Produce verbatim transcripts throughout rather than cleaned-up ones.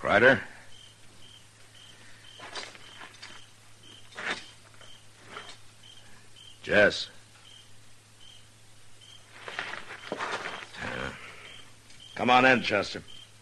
Kreider? Jess? Uh, come on in, Chester.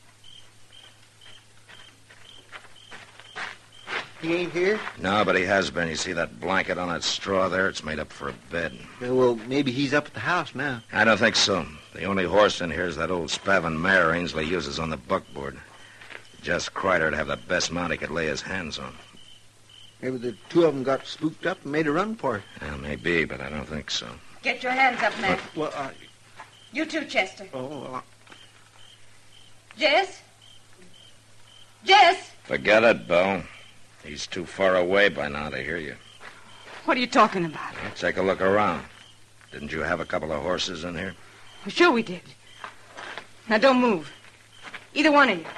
He ain't here? No, but he has been. You see that blanket on that straw there? It's made up for a bed. Yeah, well, maybe he's up at the house now. I don't think so. The only horse in here is that old Spavin mare Ainsley uses on the buckboard. Jess Kreider'd have the best mount he could lay his hands on. Maybe the two of them got spooked up and made a run for it. Well, maybe, but I don't think so. Get your hands up, Matt. Well, uh, You too, Chester. oh, well, uh, Jess? Jess? Forget it, Bill. He's too far away by now to hear you. What are you talking about? Well, take a look around. Didn't you have a couple of horses in here? Sure we did. Now, don't move. Either one of you.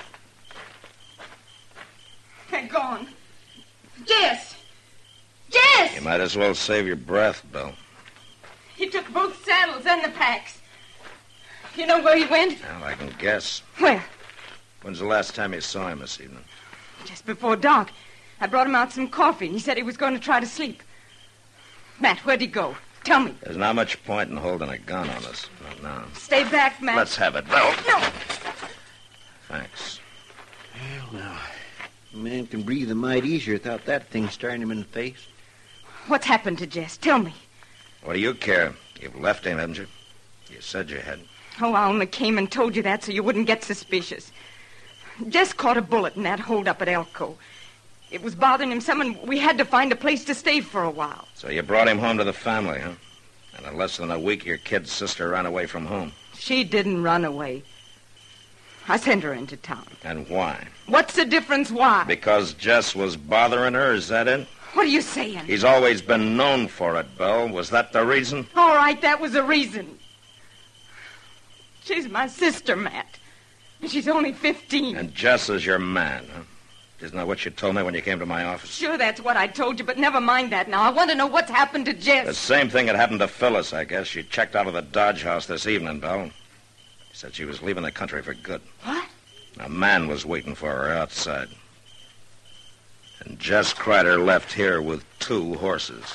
They're gone. Jess! Jess! You might as well save your breath, Bill. He took both saddles and the packs. You know where he went? Well, I can guess. Where? When's the last time you saw him this evening? Just before dark. I brought him out some coffee, and he said he was going to try to sleep. Matt, where'd he go? Tell me. There's not much point in holding a gun on us. Not now. Stay back, Matt. Let's have it, Bill. No. Thanks. well, now, a man can breathe a mite easier without that thing staring him in the face. What's happened to Jess? Tell me. What do you care? You've left him, haven't you? You said you had. Oh, I only came and told you that so you wouldn't get suspicious. Jess caught a bullet in that hold-up at Elko. It was bothering him some, and we had to find a place to stay for a while. So you brought him home to the family, huh? And in less than a week, your kid's sister ran away from home. She didn't run away. I sent her into town. And why? What's the difference why? Because Jess was bothering her, is that it? What are you saying? He's always been known for it, Bill. Was that the reason? All right, that was the reason. She's my sister, Matt. And she's only fifteen. And Jess is your man, huh? Isn't that what you told me when you came to my office? Sure, that's what I told you, but never mind that now. I want to know what's happened to Jess. The same thing that happened to Phyllis, I guess. She checked out of the Dodge house this evening, Bill. She said she was leaving the country for good. What? A man was waiting for her outside. And Jess Kreider left here with two horses.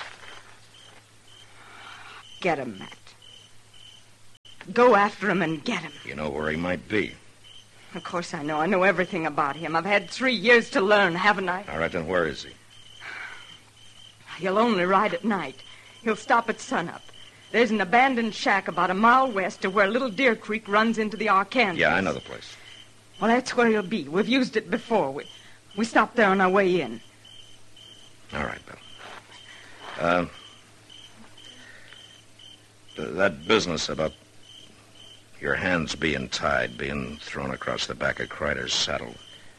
Get him, Matt. Go after him and get him. You know where he might be. Of course I know. I know everything about him. I've had three years to learn, haven't I? All right, then where is he? He'll only ride at night. He'll stop at sunup. There's an abandoned shack about a mile west of where Little Deer Creek runs into the Arkansas. Yeah, I know the place. Well, that's where he'll be. We've used it before. We, we stopped there on our way in. All right, Bill. Uh, th- that business about your hands being tied, being thrown across the back of Kreider's saddle.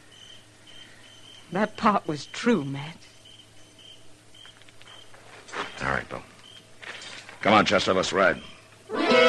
That part was true, Matt. All right, Bill. Come on, Chester, let's ride.